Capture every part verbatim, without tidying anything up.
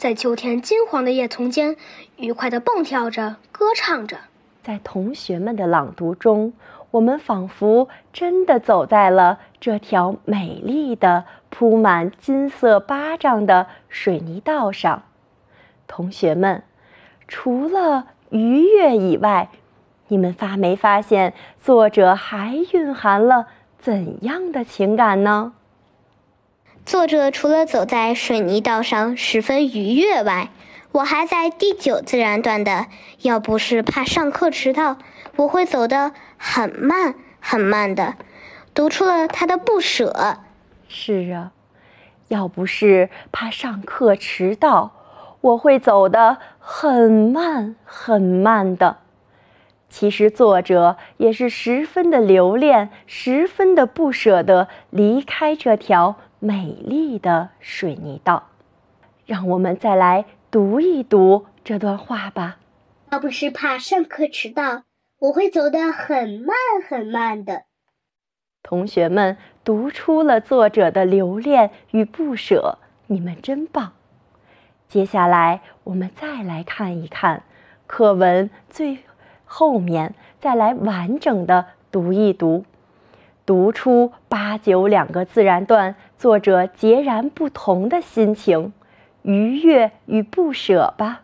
在秋天金黄的叶丛间愉快地蹦跳着，歌唱着。 在同学们的朗读中，我们仿佛真的走在了这条美丽的铺满金色巴掌的水泥道上。同学们，除了愉悦以外，你们发没发现作者还蕴含了怎样的情感呢？ 作者除了走在水泥道上十分愉悦外，我还在第九自然段的要不是怕上课迟到，我会走得很慢很慢的，读出了他的不舍。 是啊，要不是怕上课迟到，我会走得很慢很慢的。其实作者也是十分的留恋，十分的不舍得离开这条美丽的水泥道。让我们再来读一读这段话吧。 要不是怕上课迟到，我会走得很慢很慢的。 同学们读出了作者的留恋与不舍，你们真棒。接下来我们再来看一看课文最后面，再来完整的读一读，读出八九两个自然段作者截然不同的心情，愉悦与不舍吧。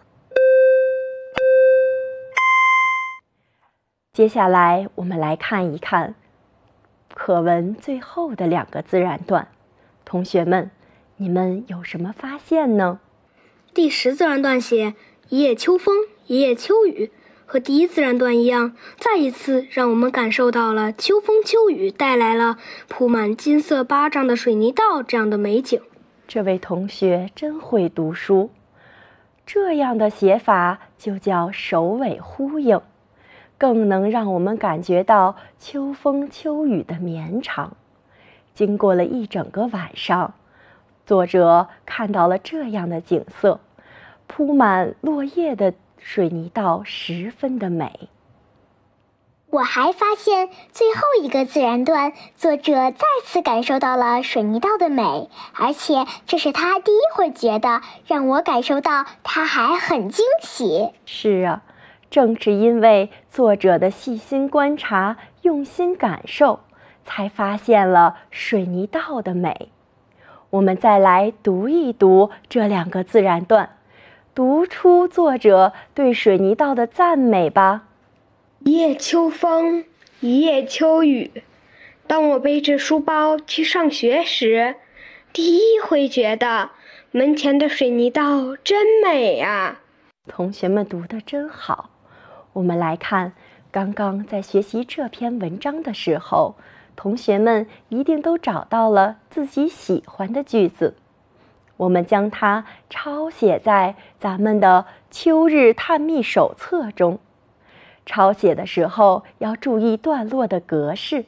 接下来我们来看一看课文最后的两个自然段，同学们，你们有什么发现呢？ 第十自然段写一夜秋风，一夜秋雨，和第一自然段一样，再一次让我们感受到了秋风秋雨带来了铺满金色巴掌的水泥道这样的美景。 这位同学真会读书，这样的写法就叫首尾呼应，更能让我们感觉到秋风秋雨的绵长。经过了一整个晚上，作者看到了这样的景色，铺满落叶的水泥道十分的美。 我还发现最后一个自然段，作者再次感受到了水泥道的美，而且这是他第一回觉得，让我感受到他还很惊喜。 是啊，正是因为作者的细心观察、用心感受，才发现了水泥道的美。我们再来读一读这两个自然段，读出作者对水泥道的赞美吧。 一夜秋风，一夜秋雨。当我背着书包去上学时，第一回觉得门前的水泥道真美啊！ 同学们读得真好。我们来看，刚刚在学习这篇文章的时候，同学们一定都找到了自己喜欢的句子。我们将它抄写在咱们的秋日探秘手册中。抄写的时候要注意段落的格式。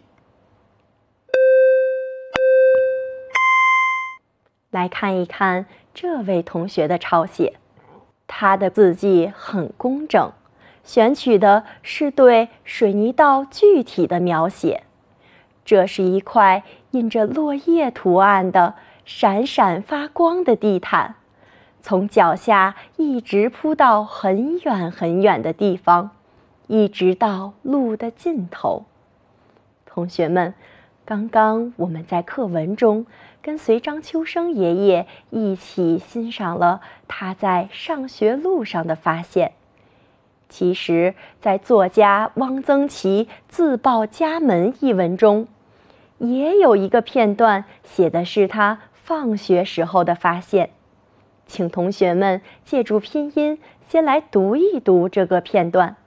来看一看这位同学的抄写，他的字迹很工整，选取的是对水泥道具体的描写。这是一块印着落叶图案的闪闪发光的地毯，从脚下一直铺到很远很远的地方，一直到路的尽头。同学们，刚刚我们在课文中跟随张秋生爷爷一起欣赏了他在上学路上的发现。其实，在作家汪曾祺自报家门一文中，也有一个片段写的是他放学时候的发现。请同学们借助拼音先来读一读这个片段。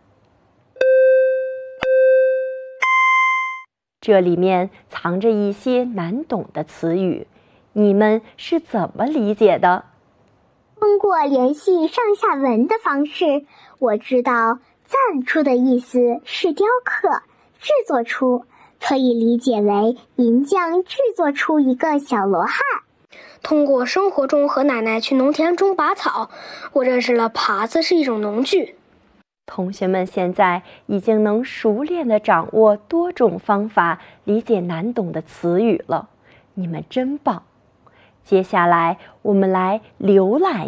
这里面藏着一些难懂的词语，你们是怎么理解的？ 通过联系上下文的方式，我知道赞出的意思是雕刻、制作出，可以理解为银匠制作出一个小罗汉。 通过生活中和奶奶去农田中拔草，我认识了耙子是一种农具。 同学们现在已经能熟练地掌握多种方法理解难懂的词语了，你们真棒。接下来我们来浏览